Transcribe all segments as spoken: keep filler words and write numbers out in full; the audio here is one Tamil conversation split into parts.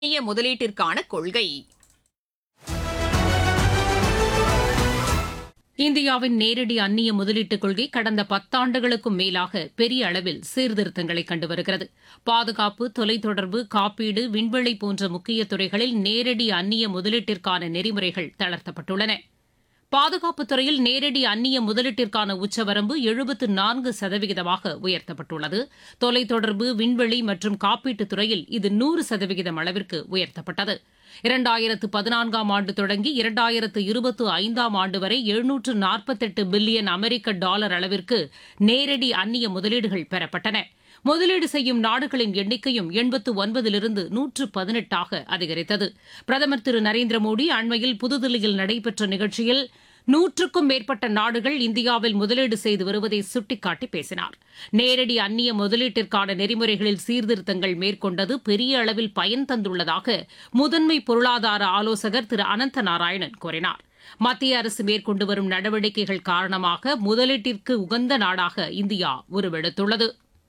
அந்நிய முதலீட்டிற்கான கொள்கை. இந்தியாவின் நேரடி அந்நிய முதலீட்டுக் கொள்கை கடந்த பத்தாண்டுகளுக்கும் மேலாக பெரிய அளவில் சீர்திருத்தங்களை கண்டு வருகிறது. பாதுகாப்பு, தொலைத்தொடர்பு, காப்பீடு, விண்வெளி போன்ற முக்கிய துறைகளில் நேரடி அந்நிய முதலீட்டிற்கான நெறிமுறைகள் தளர்த்தப்பட்டுள்ளன. பாதுகாப்புத் துறையில் நேரடி அந்நிய முதலீட்டிற்கான உச்சவரம்பு எழுபத்து நான்கு சதவிகிதமாக உயர்த்தப்பட்டுள்ளது. தொலைத்தொடர்பு, விண்வெளி மற்றும் காப்பீட்டுத் துறையில் இது நூறு சதவிகிதம் அளவிற்கு உயர்த்தப்பட்டது. இரண்டாயிரத்து பதினான்காம் ஆண்டு தொடங்கி இரண்டாயிரத்து இருபத்து ஐந்தாம் ஆண்டு வரை எழுநூற்று நாற்பத்தெட்டு பில்லியன் அமெரிக்க டாலர் அளவிற்கு நேரடி அந்நிய முதலீடுகள் பெறப்பட்டன. முதலீடு செய்யும் நாடுகளின் எண்ணிக்கையும் எண்பத்து ஒன்பதிலிருந்து நூற்று பதினெட்டாக அதிகரித்தது. பிரதமர் திரு நரேந்திர மோடி அண்மையில் புதுதில்லியில் நடைபெற்ற நிகழ்ச்சியில் நூற்றுக்கும் மேற்பட்ட நாடுகள் இந்தியாவில் முதலீடு செய்து வருவதை சுட்டிக்காட்டி பேசினார். நேரடி அந்நிய முதலீட்டிற்கான நெறிமுறைகளில் சீர்திருத்தங்கள் மேற்கொண்டது பெரிய அளவில் பயன் தந்துள்ளதாக முதன்மை பொருளாதார ஆலோசகர் திரு அனந்த நாராயணன் கூறினார். மத்திய அரசு மேற்கொண்டு வரும் நடவடிக்கைகள் காரணமாக முதலீட்டிற்கு உகந்த நாடாக இந்தியா உருவெடுத்துள்ளது.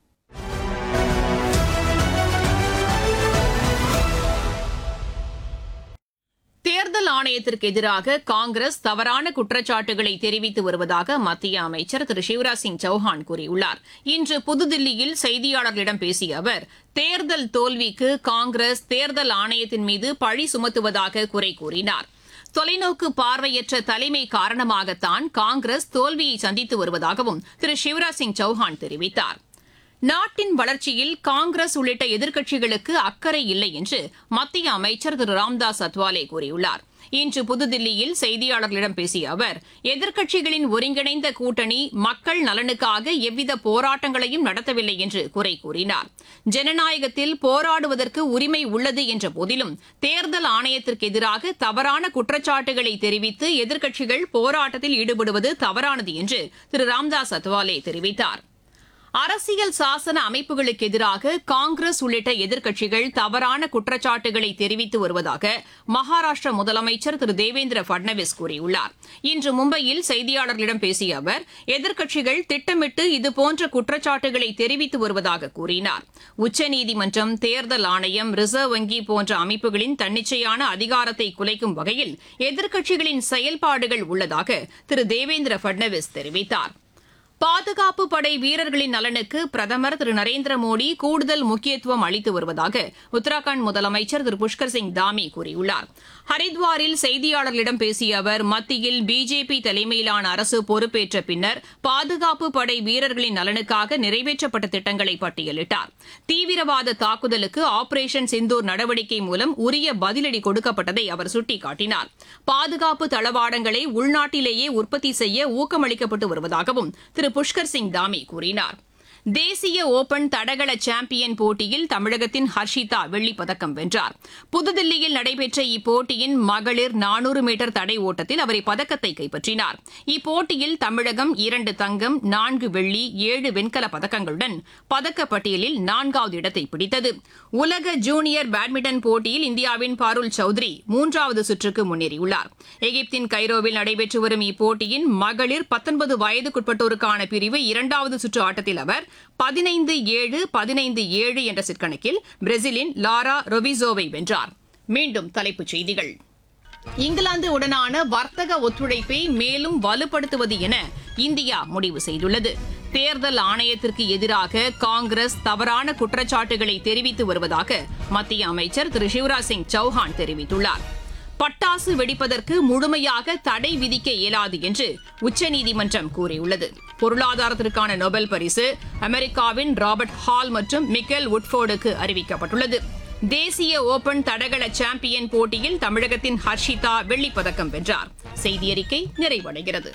தேர்தல் ஆணையத்திற்கு எதிராக காங்கிரஸ் தவறான குற்றச்சாட்டுகளை தெரிவித்து வருவதாக மத்திய அமைச்சர் திரு சிவராஜ் சிங் சௌஹான் கூறியுள்ளார். இன்று புதுதில்லியில் செய்தியாளர்களிடம் பேசிய அவர், தேர்தல் தோல்விக்கு காங்கிரஸ் தேர்தல் ஆணையத்தின் மீது பழி சுமத்துவதாக குறை கூறினார். தொலைநோக்கு பார்வையற்ற தலைமை காரணமாகத்தான் காங்கிரஸ் தோல்வியை சந்தித்து வருவதாகவும் திரு சிவராஜ் சிங் சௌஹான் தெரிவித்தார். நாட்டின் வளர்ச்சியில் காங்கிரஸ் உள்ளிட்ட எதிர்க்கட்சிகளுக்கு அக்கறை இல்லை என்று மத்திய அமைச்சர் திரு ராம்தாஸ் அத்வாலே கூறியுள்ளார். இன்று புதுதில்லியில் செய்தியாளர்களிடம் பேசிய அவர், எதிர்க்கட்சிகளின் ஒருங்கிணைந்த கூட்டணி மக்கள் நலனுக்காக எவ்வித போராட்டங்களையும் நடத்தவில்லை என்று குறை கூறினார். ஜனநாயகத்தில் போராடுவதற்கு உரிமை உள்ளது என்ற போதிலும் தேர்தல் ஆணையத்திற்கு எதிராக தவறான குற்றச்சாட்டுகளை தெரிவித்து எதிர்க்கட்சிகள் போராட்டத்தில் ஈடுபடுவது தவறானது என்று திரு ராம்தாஸ் அத்வாலே தெரிவித்தார். அரசியல் சாசன அமைப்புகளுக்கு எதிராக காங்கிரஸ் உள்ளிட்ட எதிர்க்கட்சிகள் தவறான குற்றச்சாட்டுகளை தெரிவித்து வருவதாக மகாராஷ்டிர முதலமைச்சர் திரு தேவேந்திர பட்னவிஸ் கூறியுள்ளார். இன்று மும்பையில் செய்தியாளர்களிடம் பேசிய அவர், எதிர்க்கட்சிகள் திட்டமிட்டு இதுபோன்ற குற்றச்சாட்டுகளை தெரிவித்து வருவதாக கூறினார். உச்சநீதிமன்றம், தேர்தல் ஆணையம், ரிசர்வ் வங்கி போன்ற அமைப்புகளின் தன்னிச்சையான அதிகாரத்தை குலைக்கும் வகையில் எதிர்க்கட்சிகளின் செயல்பாடுகள் உள்ளதாக திரு தேவேந்திர பட்னவிஸ் தெரிவித்தார். பாதுகாப்பு படை வீரர்களின் நலனுக்கு பிரதமர் திரு நரேந்திர மோடி கூடுதல் முக்கியத்துவம் அளித்து வருவதாக உத்தராகண்ட் முதலமைச்சர் திரு புஷ்கர் சிங் தாமி கூறியுள்ளார். ஹரித்வாரில் செய்தியாளர்களிடம் பேசிய அவர், மத்தியில் பிஜேபி தலைமையிலான அரசு பொறுப்பேற்ற பின்னர் பாதுகாப்பு படை வீரர்களின் நலனுக்காக நிறைவேற்றப்பட்ட திட்டங்களை பட்டியலிட்டார். தீவிரவாத தாக்குதலுக்கு ஆபரேஷன் சிந்தூர் நடவடிக்கை மூலம் உரிய பதிலடி கொடுக்கப்பட்டதை அவர் சுட்டிக்காட்டினார். பாதுகாப்பு தளவாடங்களை உள்நாட்டிலேயே உற்பத்தி செய்ய ஊக்கமளிக்கப்பட்டு வருவதாகவும் திரு புஷ்கர் சிங் தாமி கூறினார். தேசிய ஓபன் தடகள சாம்பியன் போட்டியில் தமிழகத்தின் ஹர்ஷிதா வெள்ளிப் பதக்கம் வென்றார். புதுதில்லியில் நடைபெற்ற இப்போட்டியின் மகளிர் நானூறு மீட்டர் தடை ஓட்டத்தில் அவர் இப்பதக்கத்தை கைப்பற்றினார். இப்போட்டியில் தமிழகம் இரண்டு தங்கம், நான்கு வெள்ளி, ஏழு வெண்கலப் பதக்கங்களுடன் பதக்கப்பட்டியலில் நான்காவது இடத்தை பிடித்தது. உலக ஜூனியர் பேட்மிண்டன் போட்டியில் இந்தியாவின் பாருல் சௌத்ரி மூன்றாவது சுற்றுக்கு முன்னேறியுள்ளார். எகிப்தின் கைரோவில் நடைபெற்று வரும் இப்போட்டியின் மகளிர் பத்தொன்பது வயதுக்குட்பட்டோருக்கான பிரிவு இரண்டாவது சுற்று ஆட்டத்தில் அவர் பதினைந்து ஏழு பதினைந்து ஏழு என்ற செட் கணக்கில் பிரேசிலின் லாரா ரொவிசோவை வென்றார். மீண்டும் தலைப்புச் செய்திகள். இங்கிலாந்து உடனான வர்த்தக ஒத்துழைப்பை மேலும் வலுப்படுத்துவது என இந்தியா முடிவு செய்துள்ளது. தேர்தல் ஆணையத்திற்கு எதிராக காங்கிரஸ் தவறான குற்றச்சாட்டுகளை தெரிவித்து வருவதாக மத்திய அமைச்சர் திரு சிவராஜ் சிங் சௌஹான் தெரிவித்துள்ளார். பட்டாசு வெடிப்பதற்கு முழுமையாக தடை விதிக்க இயலாது என்று உச்சநீதிமன்றம் கூறியுள்ளது. பொருளாதாரத்திற்கான நோபல் பரிசு அமெரிக்காவின் ராபர்ட் ஹால் மற்றும் மிக்கேல் உட்ஃபோர்டுக்கு அறிவிக்கப்பட்டுள்ளது. தேசிய ஓபன் தடகள சாம்பியன் போட்டியில் தமிழகத்தின் ஹர்ஷிதா வெள்ளிப் பதக்கம் வென்றார். செய்தியறிக்கை நிறைவடைகிறது.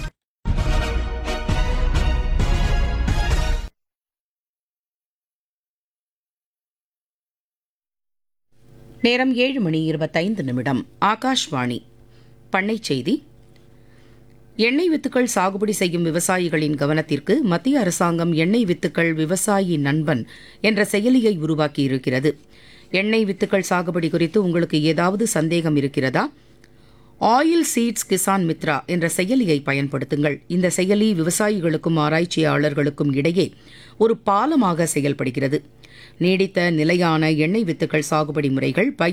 நேரம் ஏழு மணி இருபத்தைந்து நிமிடம். ஆகாஷ்வாணி. பண்ணைச் செய்தி. எண்ணெய் வித்துக்கள் சாகுபடி செய்யும் விவசாயிகளின் கவனத்திற்கு மத்திய அரசாங்கம் எண்ணெய் வித்துக்கள் விவசாயி நண்பன் என்ற செயலியை உருவாக்கியிருக்கிறது. எண்ணெய் வித்துக்கள் சாகுபடி குறித்து உங்களுக்கு ஏதாவது சந்தேகம் இருக்கிறதா? ஆயில் சீட்ஸ் கிசான் மித்ரா என்ற செயலியை பயன்படுத்துங்கள். இந்த செயலி விவசாயிகளுக்கும் ஆராய்ச்சியாளர்களுக்கும் இடையே ஒரு பாலமாக செயல்படுகிறது. நீடித்த நிலையான எண்ணெய் வித்துக்கள் சாகுபடி முறைகள்